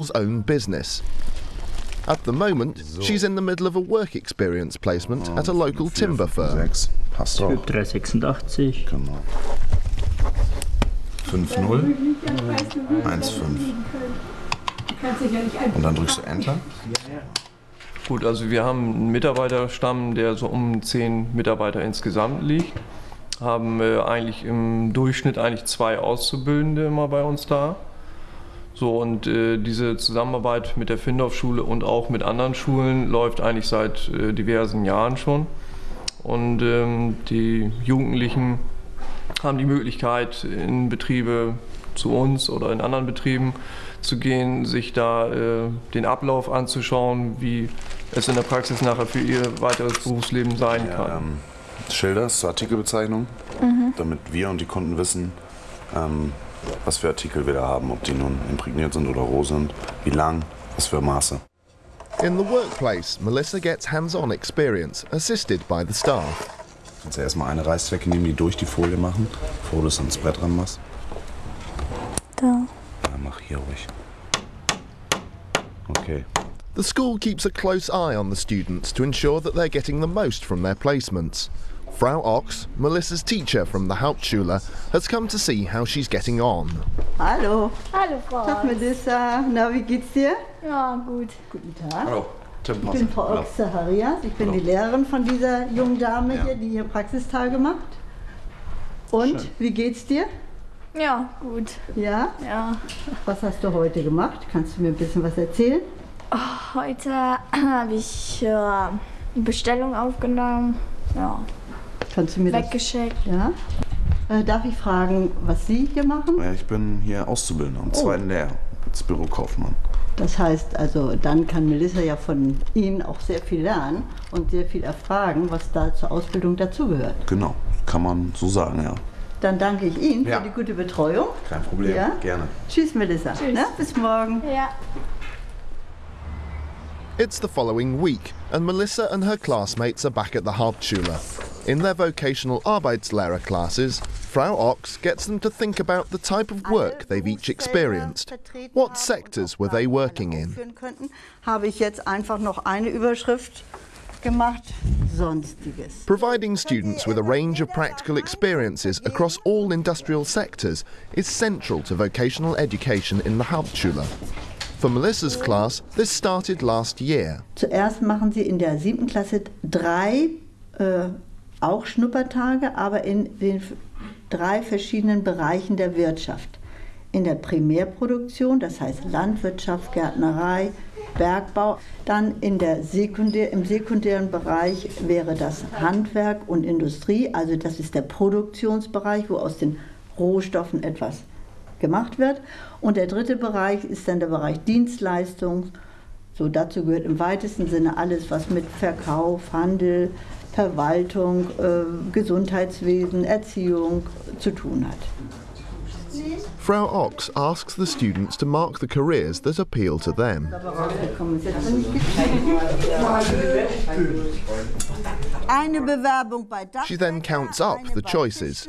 school's own business. At the moment, she's in the middle of a work experience placement at a local timber firm. 386. Genau. 5-0, 1-5. Und dann drückst du Enter. Gut, also wir haben einen Mitarbeiterstamm, der so um 10 Mitarbeiter insgesamt liegt. Haben eigentlich im Durchschnitt 2 Auszubildende immer bei uns da. So, und diese Zusammenarbeit mit der Findorff-Schule und auch mit anderen Schulen läuft eigentlich seit diversen Jahren schon. Und die Jugendlichen haben die Möglichkeit, in Betriebe zu uns oder in anderen Betrieben zu gehen, sich da den Ablauf anzuschauen, wie es in der Praxis nachher für ihr weiteres Berufsleben sein kann. Schilder zur Artikelbezeichnung, damit wir und die Kunden wissen, was für Artikel wir da haben, ob die nun imprägniert sind oder roh sind, wie lang, was für Maße. In the workplace, Melissa gets hands-on experience, assisted by the staff. Du kannst ja erstmal eine Reißzwecke nehmen, die durch die Folie machen, bevor du es ans Brett ran machst. Da. Ja, mach hier ruhig. Okay. The school keeps a close eye on the students to ensure that they're getting the most from their placements. Frau Ochs, Melissa's teacher from the Hauptschule, has come to see how she's getting on. Hallo. Hallo, Frau. Tag, Melissa. Na, wie geht's dir? Ja, gut. Guten Tag. Hallo. Ich bin Frau Ochs-Zacharias. Ich bin die Lehrerin von dieser jungen Dame hier, die hier Praxistage macht. Und, Schön. wie geht's dir? Ja, gut. Ja? Ja. Was hast du heute gemacht? Kannst du mir ein bisschen was erzählen? Heute habe ich eine Bestellung aufgenommen. Ja. Kannst du mir Weggeschickt. das? Ja. Darf ich fragen, was Sie hier machen? Ja, ich bin hier Auszubildender im zweiten Lehrjahr als Bürokaufmann. Das heißt also, dann kann Melissa ja von Ihnen auch sehr viel lernen und sehr viel erfragen, was da zur Ausbildung dazugehört. Genau, kann man so sagen, ja. Dann danke ich Ihnen Ja. für die gute Betreuung. Kein Problem, Ja? gerne. Tschüss, Melissa. Tschüss. Na, bis morgen. Ja. It's the following week, and Melissa and her classmates are back at the Hauptschule. In their vocational Arbeitslehrer classes, Frau Ochs gets them to think about the type of work they've each experienced. What sectors were they working in? Habe ich jetzt einfach noch eine Überschrift gemacht, Sonstiges. Providing students with a range of practical experiences across all industrial sectors is central to vocational education in the Hauptschule. For Melissa's class, this started last year. Zuerst machen Sie in der 7. Klasse 3 auch Schnuppertage, aber in den 3 verschiedenen Bereichen der Wirtschaft. In der Primärproduktion, das heißt Landwirtschaft, Gärtnerei, Bergbau. Dann im sekundären Bereich wäre das Handwerk und Industrie, also das ist der Produktionsbereich, wo aus den Rohstoffen etwas gemacht wird. Und der 3. Bereich ist dann der Bereich Dienstleistung. So, dazu gehört im weitesten Sinne alles, was mit Verkauf, Handel, Verwaltung, Gesundheitswesen, Erziehung zu tun hat. Frau Ochs asks the students to mark the careers that appeal to them. Eine Bewerbung bei She then counts up the choices.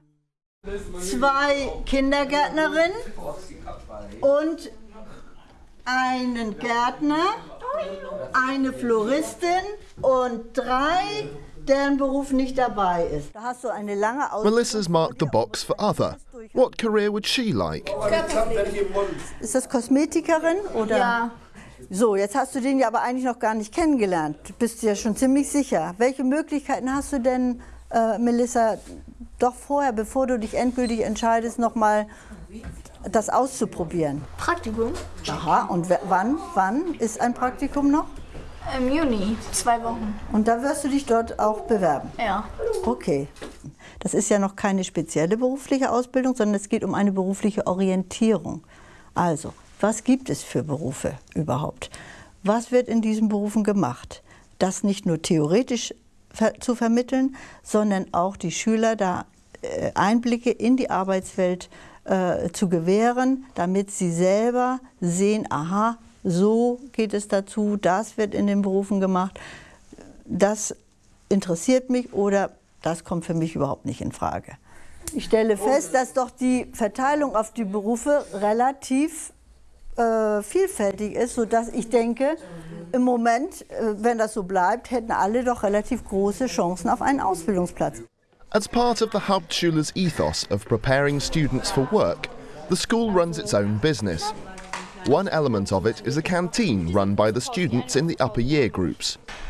2 Kindergärtnerinnen und einen Gärtner, eine Floristin und 3, deren Beruf nicht dabei ist. Da hast du eine lange Ausbildung. Melissa's marked the box for other. What career would she like? Ist das Kosmetikerin oder? Ja. So, jetzt hast du den ja aber eigentlich noch gar nicht kennengelernt. Du bist dir schon ziemlich sicher. Welche Möglichkeiten hast du denn, Melissa, doch vorher, bevor du dich endgültig entscheidest, nochmal das auszuprobieren? Praktikum? Aha, und wann ist ein Praktikum noch? Im Juni, 2 Wochen. Und da wirst du dich dort auch bewerben? Ja. Okay. Das ist ja noch keine spezielle berufliche Ausbildung, sondern es geht um eine berufliche Orientierung. Also, was gibt es für Berufe überhaupt? Was wird in diesen Berufen gemacht? Das nicht nur theoretisch zu vermitteln, sondern auch die Schüler da Einblicke in die Arbeitswelt zu gewähren, damit sie selber sehen, aha, so geht es dazu, das wird in den Berufen gemacht, das interessiert mich oder das kommt für mich überhaupt nicht in Frage. Ich stelle fest, dass doch die Verteilung auf die Berufe relativ vielfältig ist, sodass ich denke, im Moment, wenn das so bleibt, hätten alle doch relativ große Chancen auf einen Ausbildungsplatz. As part of the Hauptschule's ethos of preparing students for work, the school runs its own business. One element of it is a canteen run by the students in the upper year groups.